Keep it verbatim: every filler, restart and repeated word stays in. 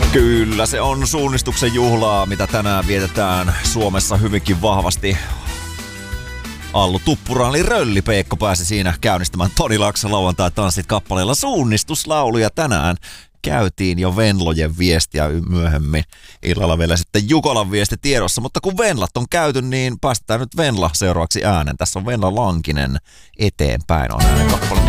Kyllä, se on suunnistuksen juhlaa, mitä tänään vietetään Suomessa hyvinkin vahvasti. Allu Tuppurainen eli Rölli Peekko pääsi siinä käynnistämään Toni Laksa lauantai tanssit kappaleella suunnistuslaulu, ja tänään käytiin jo Venlojen viestiä myöhemmin. Illalla vielä sitten Jukolan viesti tiedossa, mutta kun Venlat on käyty, niin päästetään nyt Venla seuraavaksi äänen. Tässä on Venla Lankinen eteenpäin on äänen kappale.